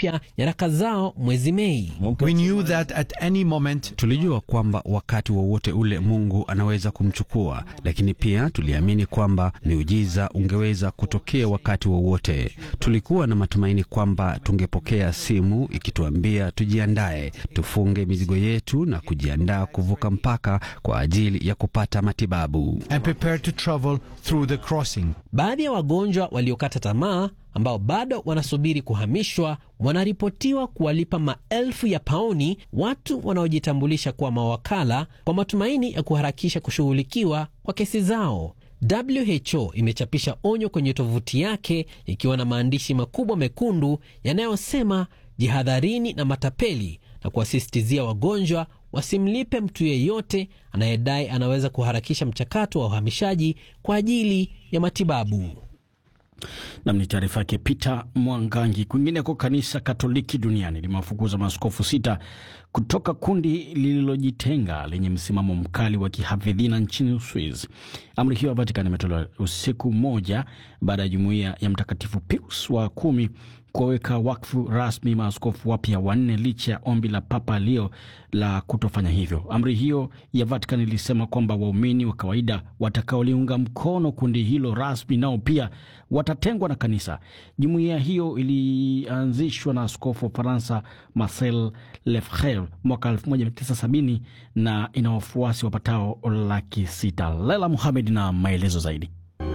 upya nyaraka zao mwezi Mei. We knew that at any moment, tulijua kwamba wakati wowote ule Mungu anaweza kumchukua, lakini pia tuliamini kwamba miujiza ungeweza kutokea wakati wowote. Tulikuwa na matumaini kwamba tungepokea simu ikituambia tujiandae, tufunge mizigo yetu na kujiandaa kuvuka mpaka kwa ajili ya kupata matibabu. and prepare to travel through the crossing. Baadhi ya wagonjwa waliokata tamaa ambao bado wanasubiri kuhamishwa wanaripotiwa kuwalipa maelfu ya pauni watu wanaojitambulisha kuwa mawakala kwa matumaini ya kuharakisha kushughulikiwa kwa kesi zao. WHO imechapisha onyo kwenye tovuti yake ikiwa na maandishi makubwa mekundu yanayosema jihadharini na matapeli, na kuwasisitizia wagonjwa wasimlipe mtu yeyote anayedai anaweza kuharakisha mchakato wa uhamishaji kwa ajili ya matibabu. Na ni taarifa yake Peter Mwangangi. Kwingineko, kanisa Katoliki duniani limewafukuza maaskofu 6 kutoka kundi lililojitenga lenye msimamo mkali wa kihafidhina nchini Uswizi. Amri hiyo ya Vatican imetolewa usiku mmoja baada ya jumuiya ya Mtakatifu Pius wa 10 kuweka wakfu rasmi maaskofu wapya 4 licha ya ombi la Papa Leo la kutofanya hivyo. Amri hiyo ya Vatican ilisema kwamba waumini wa kawaida watakaoliunga mkono kundi hilo rasmi nao pia watatengwa na kanisa. Jumuiya hiyo ilianzishwa na askofu wa Faransa Marcel Lefebvre mwaka 1970 na ina wafuasi wapatao 600,000. Lela Mohamed na maelezo zaidi.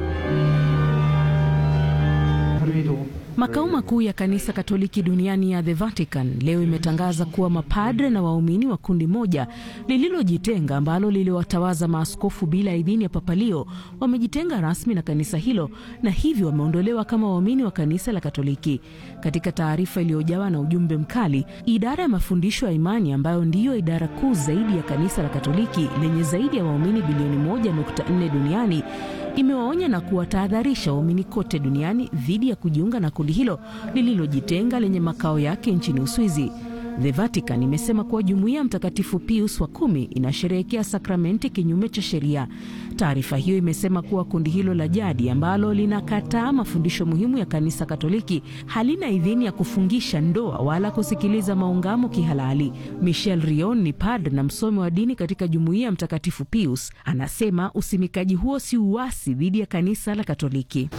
Makao makuu ya kanisa Katoliki duniani ya The Vatican leo imetangaza kuwa mapadre na waumini wa kundi moja lililojitenga ambalo liliwatawaza maaskofu bila idhini ya Papa Leo wamejitenga rasmi na kanisa hilo na hivyo wameondolewa kama waumini wa kanisa la Katoliki. Katika taarifa iliyojawa na ujumbe mkali, idara ya mafundisho ya imani ambayo ndiyo idara kuu zaidi ya kanisa la Katoliki lenye zaidi ya waumini bilioni 1.4 duniani imewaonya na kuwatahadharisha waumini kote duniani dhidi ya kujiunga na kundi hilo lililojitenga lenye makao yake nchini Uswizi. The Vatican imesema kuwa jumuiya Mtakatifu Pius wa 10 inasherehekea sakramenti kinyume cha sheria. Taarifa hiyo imesema kuwa kundi hilo la jadi ambalo linakataa mafundisho muhimu ya kanisa Katoliki halina idhini ya kufungisha ndoa wala kusikiliza maungamo kihalali. Michel Rion ni padre na msomi wa dini katika jumuiya Mtakatifu Pius. Anasema usimikaji huo si uasi dhidi ya kanisa la Katoliki.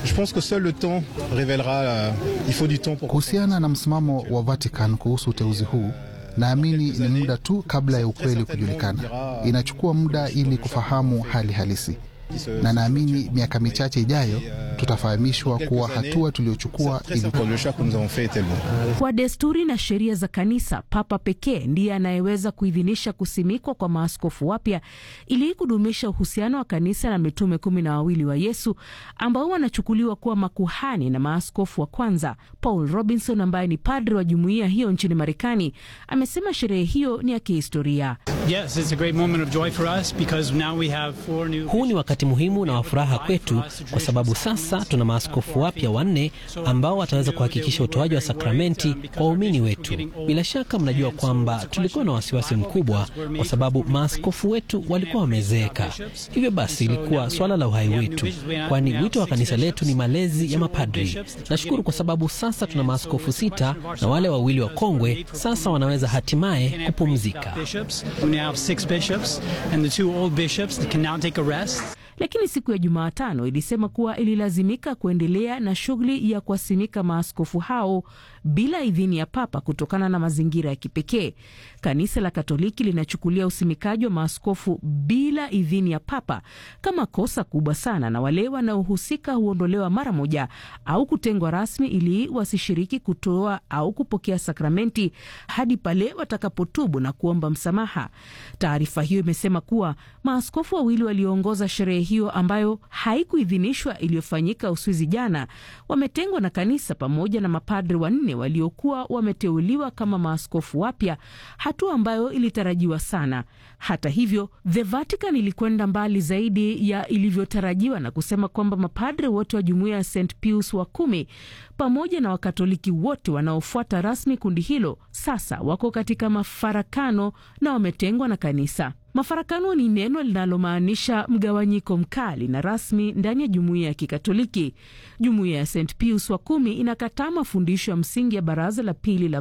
Kuhusiana na msimamo wa Vatican kuhusu uteuzi huu, naamini ni muda tu kabla ya ukweli kujulikana. Inachukua muda ili kufahamu hali halisi, na naamini miaka michache ijayo tutafahamishwa kuwa hatua tuliochukua ilikuwa. Kwa desturi na sheria za kanisa, Papa pekee ndiye anayeweza kuidhinisha kusimikwa kwa maaskofu wapya ili kudumisha uhusiano wa kanisa na mitume 12 wa Yesu ambao wanachukuliwa kuwa makuhani na maaskofu wa kwanza. Paul Robinson ambaye ni padre wa jumuiya hiyo nchini Marekani amesema sherehe hiyo ni ya kihistoria. Yes, it's a great moment of joy for us because now we have 4 new. Huu ni wakati muhimu na wa furaha kwetu kwa sababu sasa tuna maaskofu wapya 4 ambao wataweza kuhakikisha utoaji wa sakramenti kwa waumini wetu. Bila shaka mnajua kwamba tulikuwa na wasiwasi mkubwa kwa sababu maaskofu wetu walikuwa wamezeeka. Hivyo basi ilikuwa swala la uhai wetu, kwani wito wa kanisa letu ni malezi ya mapadri. Nashukuru kwa sababu sasa tuna maaskofu 6 na wale 2 wakongwe sasa wanaweza hatimaye kupumzika. Lakini siku ya Jumatano ilisema kuwa ililazimika kuendelea na shughuli ya kuwasimika maaskofu hao bila idhini ya Papa kutokana na mazingira ya kipekee. Kanisa la Katoliki linachukulia usimikaji wa maaskofu bila idhini ya Papa kama kosa kubwa sana, na wale wanaohusika huondolewa mara moja au kutengwa rasmi ili wasishiriki kutoa au kupokea sakramenti hadi pale watakapotubu na kuomba msamaha. Taarifa hiyo imesema kuwa maaskofu 2 walioongoza sherehe hiyo ambayo haikuidhinishwa iliyofanyika Uswizi jana wametengwa na kanisa pamoja na mapadri 4 waliokuwa wameteuliwa kama maaskofu wapya, hatua ambayo ilitarajiwa sana. Hata hivyo, The Vatican ilikwenda mbali zaidi ya ilivyotarajiwa na kusema kwamba mapadri wote wa jumuiya ya St. Pius wa 10 pamoja na Wakatoliki wote wanaofuata rasmi kundi hilo sasa wako katika mafarakano na wametengwa na kanisa. Mafarakano ni neno linalomaanisha mgawanyiko mkali na rasmi ndani ya jumuiya ya Kikatoliki. Jumuiya ya St. Pius wa 10 inakataa mafundisho ya msingi ya Baraza la Pili la